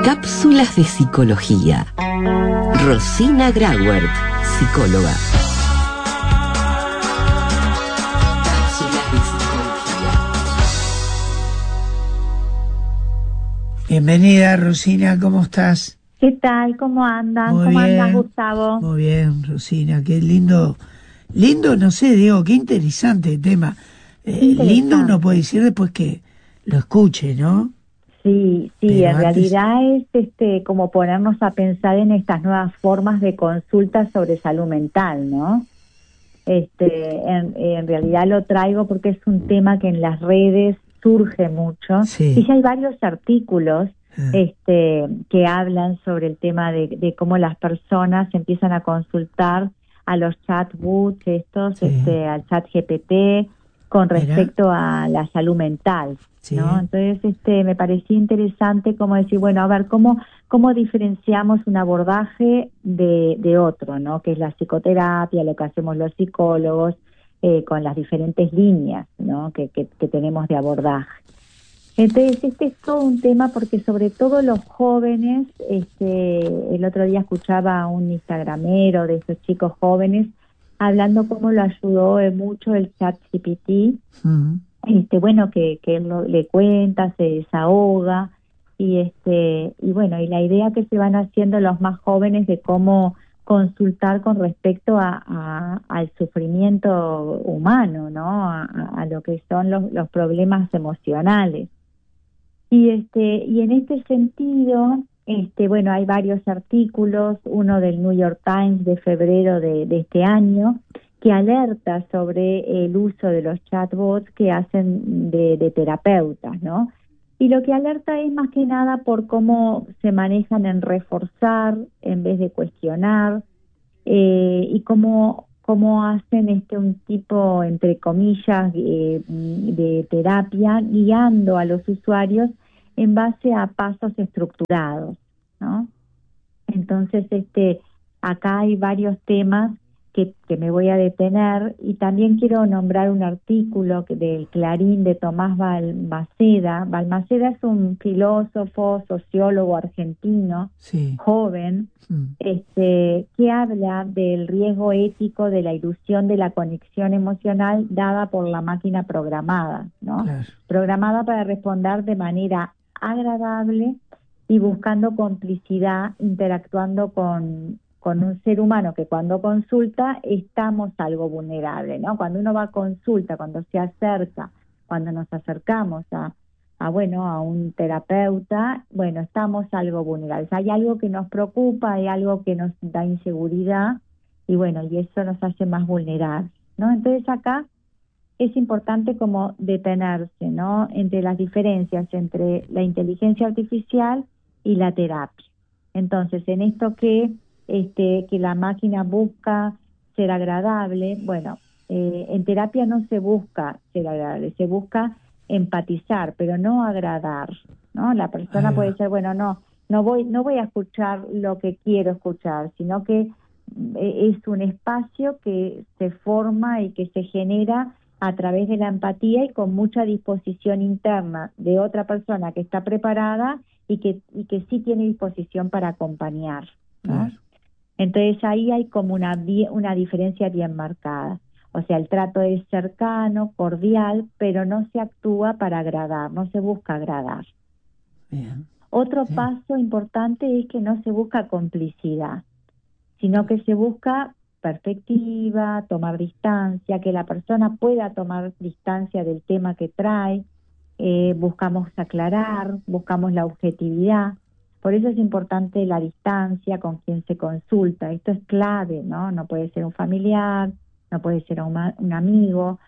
Cápsulas de psicología. Rosina Grauert, psicóloga. Cápsulas de psicología. Bienvenida, Rosina, ¿cómo estás? ¿Qué tal? ¿Cómo andan? Muy ¿Cómo bien. andas, Gustavo? Muy bien, Rosina, qué lindo, no sé, digo, qué interesante tema. Lindo uno puede decir después que lo escuche, ¿no? Sí, Pero en antes... realidad es como ponernos a pensar en estas nuevas formas de consulta sobre salud mental, ¿no? En realidad lo traigo porque es un tema que en las redes surge mucho, Sí. y ya hay varios artículos que hablan sobre el tema de cómo las personas empiezan a consultar a los chatbots estos, Sí. al chat GPT con respecto a la salud mental, Sí. ¿no? Entonces me parecía interesante como decir, bueno, a ver, ¿cómo diferenciamos un abordaje de otro, ¿no? Que es la psicoterapia, lo que hacemos los psicólogos, con las diferentes líneas, ¿no? que tenemos de abordaje. Entonces, es todo un tema porque sobre todo los jóvenes, el otro día escuchaba a un instagramero de esos chicos jóvenes hablando cómo lo ayudó mucho el chat GPT, bueno, que él le cuenta, se desahoga, y bueno, y la idea que se van haciendo los más jóvenes de cómo consultar con respecto al sufrimiento humano, ¿no? A lo que son los problemas emocionales. Y en este sentido, bueno, hay varios artículos, uno del New York Times de febrero de este año, que alerta sobre el uso de los chatbots que hacen de terapeutas, ¿no? Y lo que alerta es más que nada por cómo se manejan en reforzar en vez de cuestionar, y cómo hacen un tipo, entre comillas, de terapia, guiando a los usuarios en base a pasos estructurados, ¿no? Entonces, acá hay varios temas que me voy a detener, y también quiero nombrar un artículo del Clarín de Tomás Balmaceda. Balmaceda es un filósofo, sociólogo argentino, Sí. joven, que habla del riesgo ético de la ilusión de la conexión emocional dada por la máquina programada, ¿no? Claro. Programada para responder de manera agradable y buscando complicidad, interactuando con un ser humano que cuando consulta estamos algo vulnerable, ¿no? Cuando uno va a consulta, cuando se acerca, cuando nos acercamos a un terapeuta, bueno, estamos algo vulnerables. Hay algo que nos preocupa, hay algo que nos da inseguridad, y bueno, y eso nos hace más vulnerables, ¿no? Entonces acá es importante como detenerse, ¿no? Entre las diferencias entre la inteligencia artificial y la terapia. Entonces, en esto que la máquina busca ser agradable, bueno, en terapia no se busca ser agradable, se busca empatizar, pero no agradar, ¿no? La persona puede ser, bueno, no voy a escuchar lo que quiero escuchar, sino que es un espacio que se forma y que se genera a través de la empatía y con mucha disposición interna de otra persona que está preparada y que sí tiene disposición para acompañar, ¿no? Claro. Entonces ahí hay como una diferencia bien marcada. O sea, el trato es cercano, cordial, pero no se actúa para agradar, no se busca agradar. Bien. Otro Sí. paso importante es que no se busca complicidad, sino que se busca perspectiva, tomar distancia, que la persona pueda tomar distancia del tema que trae, buscamos aclarar, buscamos la objetividad. Por eso es importante la distancia con quien se consulta. Esto es clave, ¿no? No puede ser un familiar, no puede ser un amigo,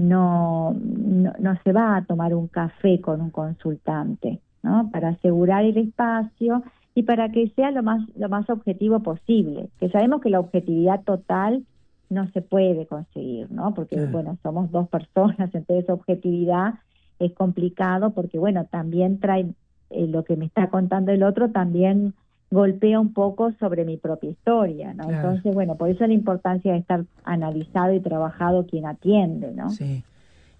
no se va a tomar un café con un consultante, ¿no? Para asegurar el espacio y para que sea lo más objetivo posible. Que sabemos que la objetividad total no se puede conseguir, ¿no? Porque, Claro. bueno, somos dos personas, entonces objetividad es complicado porque, bueno, también trae lo que me está contando el otro, también golpea un poco sobre mi propia historia, ¿no? Claro. Entonces, bueno, por eso la importancia de estar analizado y trabajado quien atiende, ¿no? Sí.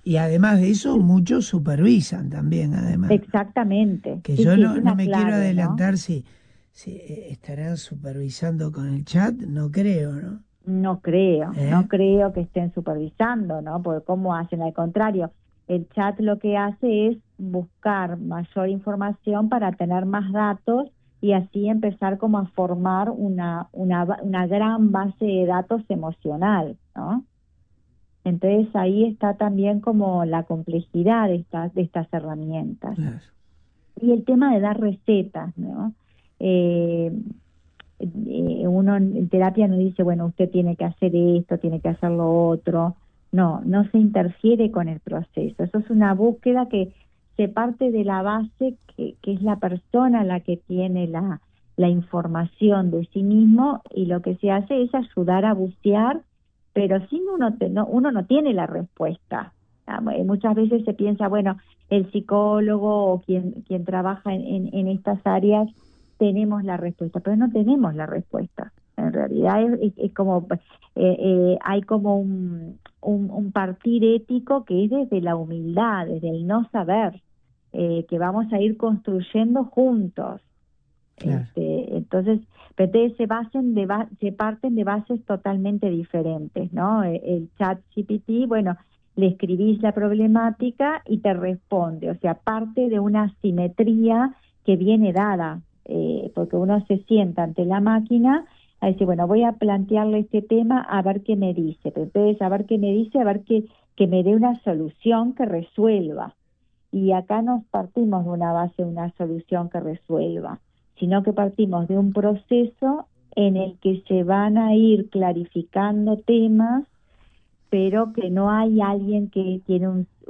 Y además de eso, muchos supervisan también, además. Exactamente. Que Sí, yo sí, no, es no una me quiero clave, ¿no? adelantar si estarán supervisando con el chat, no creo, ¿no? No ¿Eh? creo que estén supervisando, ¿no? Porque cómo hacen, al contrario, el chat lo que hace es buscar mayor información para tener más datos y así empezar como a formar una gran base de datos emocional, ¿no? Entonces ahí está también como la complejidad de estas herramientas. Claro. Y el tema de dar recetas, ¿no? Eh, Uno en terapia no dice, bueno, usted tiene que hacer esto, tiene que hacer lo otro. No, no se interfiere con el proceso. Eso es una búsqueda que se parte de la base que es la persona la que tiene la información de sí mismo y lo que se hace es ayudar a bucear, pero sin uno no tiene la respuesta. Muchas veces se piensa, bueno, el psicólogo o quien trabaja en estas áreas tenemos la respuesta, pero no tenemos la respuesta. En realidad es como, hay como un partir ético que es desde la humildad, desde el no saber, que vamos a ir construyendo juntos. Claro. Entonces, pero ustedes se parten de bases totalmente diferentes, ¿no? El chat GPT, bueno, le escribís la problemática y te responde, o sea, parte de una simetría que viene dada, porque uno se sienta ante la máquina a decir, bueno, voy a plantearle este tema a ver qué me dice, pero entonces a ver qué me dice, a ver que me dé una solución que resuelva. Y acá nos partimos de una base, de una solución que resuelva, sino que partimos de un proceso en el que se van a ir clarificando temas, pero que no hay alguien que tiene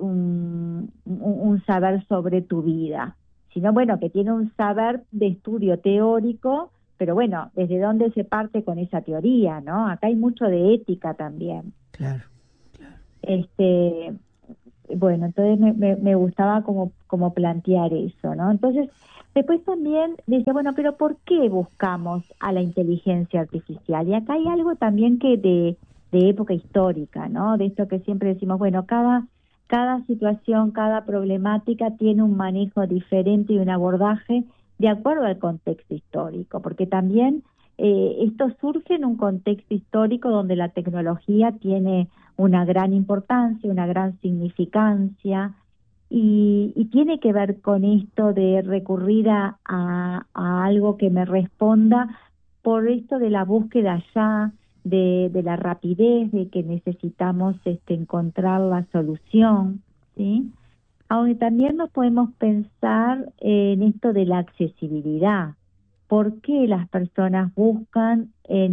un saber sobre tu vida, sino bueno, que tiene un saber de estudio teórico, pero bueno, ¿desde dónde se parte con esa teoría, no? Acá hay mucho de ética también. Claro. Este, bueno, entonces me gustaba como plantear eso, ¿no? Entonces, después también decía, bueno, pero ¿por qué buscamos a la inteligencia artificial? Y acá hay algo también que de época histórica, ¿no? De esto que siempre decimos, bueno, cada situación, cada problemática tiene un manejo diferente y un abordaje de acuerdo al contexto histórico, porque también esto surge en un contexto histórico donde la tecnología tiene una gran importancia, una gran significancia, y tiene que ver con esto de recurrir a algo que me responda por esto de la búsqueda ya, de la rapidez, de que necesitamos encontrar la solución, ¿sí? Aunque también nos podemos pensar en esto de la accesibilidad. ¿Por qué las personas buscan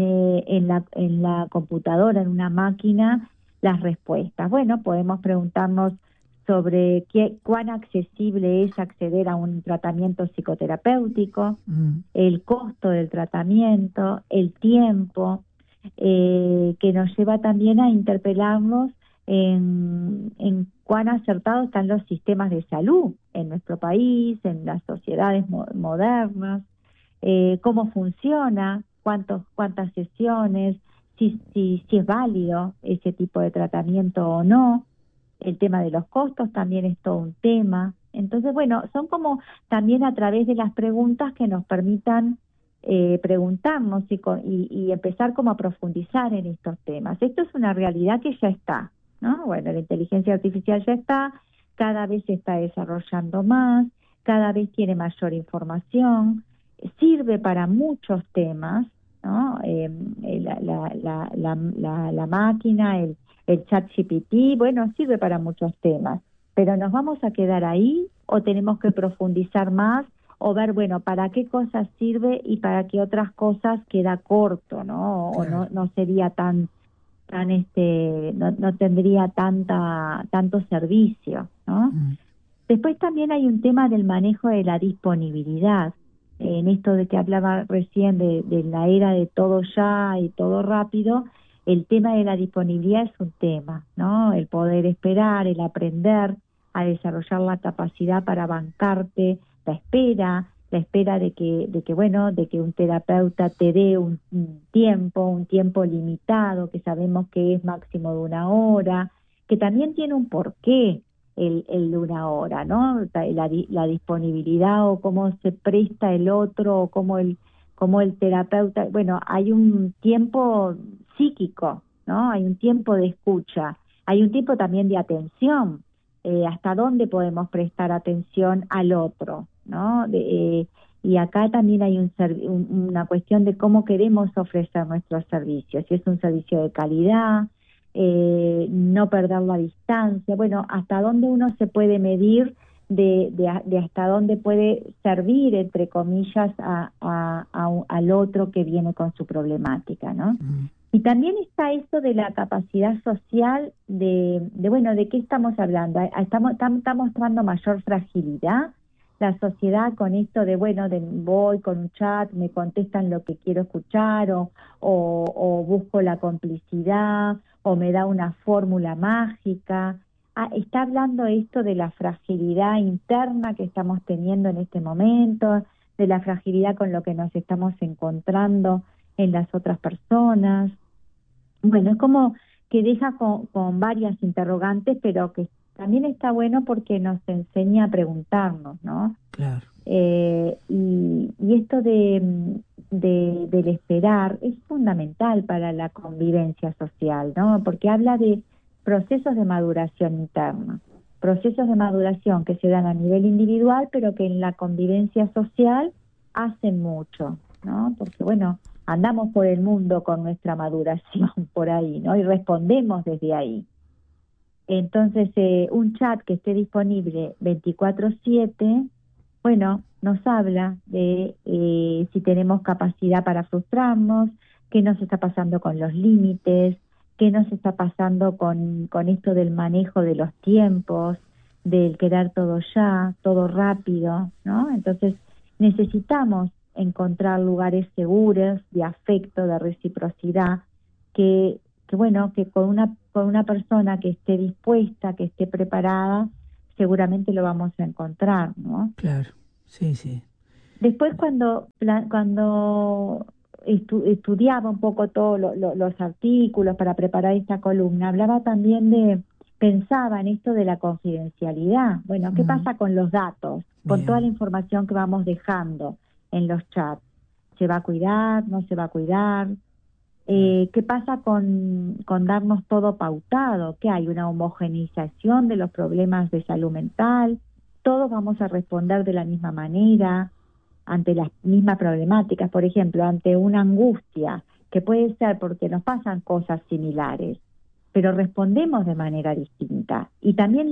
en la computadora, en una máquina, las respuestas? Bueno, podemos preguntarnos sobre cuán accesible es acceder a un tratamiento psicoterapéutico, el costo del tratamiento, el tiempo, que nos lleva también a interpelarnos en cuán acertados están los sistemas de salud en nuestro país, en las sociedades modernas, cómo funciona, cuántas sesiones, si es válido ese tipo de tratamiento o no. El tema de los costos también es todo un tema. Entonces, bueno, son como también a través de las preguntas que nos permitan preguntarnos y empezar como a profundizar en estos temas. Esto es una realidad que ya está, ¿no? Bueno, la inteligencia artificial ya está, cada vez se está desarrollando más, cada vez tiene mayor información, sirve para muchos temas, ¿no? La máquina, el chat GPT, bueno, sirve para muchos temas, pero ¿nos vamos a quedar ahí o tenemos que profundizar más o ver, bueno, para qué cosas sirve y para qué otras cosas queda corto, ¿no? O Claro. no sería no tendría tanto servicio, ¿no? Después también hay un tema del manejo de la disponibilidad. En esto de que hablaba recién de la era de todo ya y todo rápido, el tema de la disponibilidad es un tema, ¿no? El poder esperar, el aprender a desarrollar la capacidad para bancarte la espera de que un terapeuta te dé un tiempo limitado, que sabemos que es máximo de 1 hora, que también tiene un porqué el de una hora, ¿no? La disponibilidad o cómo se presta el otro o cómo el terapeuta, bueno, hay un tiempo psíquico, ¿no? Hay un tiempo de escucha, hay un tiempo también de atención, hasta dónde podemos prestar atención al otro, ¿no? Y acá también hay una cuestión de cómo queremos ofrecer nuestros servicios, si es un servicio de calidad, no perder la distancia, bueno, hasta dónde uno se puede medir de hasta dónde puede servir, entre comillas, al otro que viene con su problemática, ¿no? Y también está esto de la capacidad social bueno, ¿de qué estamos hablando? Está mostrando mayor fragilidad la sociedad con esto de, bueno, voy con un chat, me contestan lo que quiero escuchar o busco la complicidad o me da una fórmula mágica. Está hablando esto de la fragilidad interna que estamos teniendo en este momento, de la fragilidad con lo que nos estamos encontrando en las otras personas. Bueno, es como que deja con varias interrogantes, pero que también está bueno porque nos enseña a preguntarnos, ¿no? Claro. Y esto del esperar es fundamental para la convivencia social, ¿no? Porque habla de procesos de maduración interna, procesos de maduración que se dan a nivel individual, pero que en la convivencia social hacen mucho, ¿no? Porque, bueno, andamos por el mundo con nuestra maduración por ahí, ¿no? Y respondemos desde ahí. Entonces, un chat que esté disponible 24/7, bueno, nos habla de si tenemos capacidad para frustrarnos, qué nos está pasando con los límites, qué nos está pasando con esto del manejo de los tiempos, del querer todo ya, todo rápido, ¿no? Entonces, necesitamos encontrar lugares seguros de afecto, de reciprocidad, que bueno, que con una persona que esté dispuesta, que esté preparada, seguramente lo vamos a encontrar, ¿no? Claro, sí, sí. Después cuando estudiaba un poco todos los artículos para preparar esta columna, hablaba también pensaba en esto de la confidencialidad. Bueno, ¿qué pasa con los datos? Con toda la información que vamos dejando en los chats. ¿Se va a cuidar? ¿No se va a cuidar? ¿Qué pasa con darnos todo pautado? ¿Que hay una homogeneización de los problemas de salud mental? ¿Todos vamos a responder de la misma manera ante las mismas problemáticas? Por ejemplo, ante una angustia, que puede ser porque nos pasan cosas similares, pero respondemos de manera distinta. Y también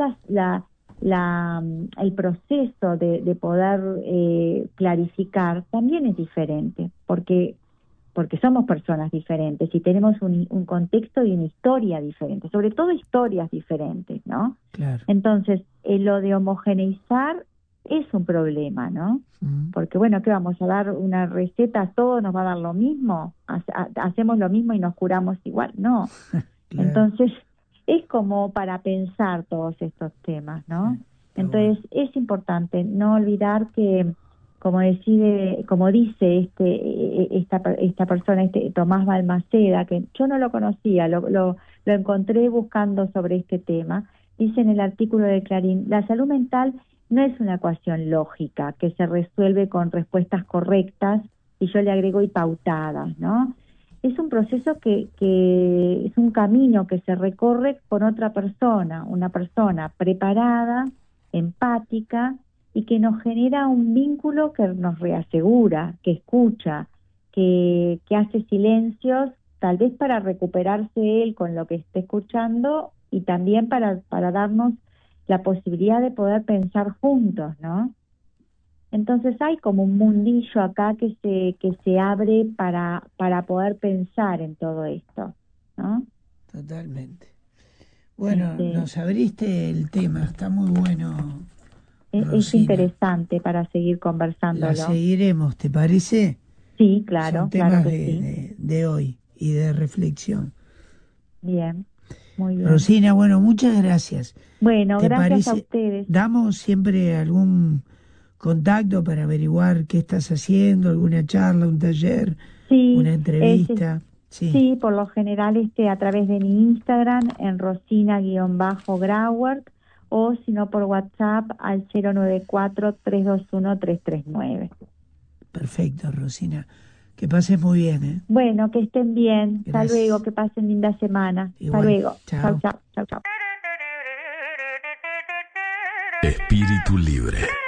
el proceso de poder clarificar también es diferente, porque somos personas diferentes y tenemos un contexto y una historia diferente, sobre todo historias diferentes, ¿no? Claro. Entonces, lo de homogeneizar es un problema, ¿no? Porque, bueno, ¿qué vamos a dar una receta? ¿A todos nos va a dar lo mismo? ¿Hacemos lo mismo y nos curamos igual? No. Claro. Entonces, es como para pensar todos estos temas, ¿no? Entonces, es importante no olvidar que, como dice esta persona, Tomás Balmaceda, que yo no lo conocía, lo encontré buscando sobre este tema, dice en el artículo de Clarín, la salud mental no es una ecuación lógica que se resuelve con respuestas correctas, y yo le agrego y pautadas, ¿no? Es un proceso que es un camino que se recorre con otra persona, una persona preparada, empática, y que nos genera un vínculo que nos reasegura, que escucha, que hace silencios, tal vez para recuperarse él con lo que esté escuchando y también para darnos la posibilidad de poder pensar juntos, ¿no? Entonces hay como un mundillo acá que se abre para poder pensar en todo esto, ¿no? Totalmente. Bueno, nos abriste el tema, está muy bueno. Es interesante para seguir conversándolo. La seguiremos, ¿te parece? Sí, claro. Son temas claro que de hoy y de reflexión. Bien, muy bien. Rosina, bueno, muchas gracias. Bueno, gracias a ustedes. ¿Damos siempre algún contacto para averiguar qué estás haciendo, alguna charla, un taller, una entrevista? Sí, por lo general a través de mi Instagram en Rosina_Grauert o si no por WhatsApp al 094-321-339. Perfecto, Rosina. Que pases muy bien, ¿eh? Bueno, que estén bien. Gracias. Hasta luego, que pasen linda semana. Igual. Hasta luego. Chao. Chau, chau, chau, chau. Espíritu Libre.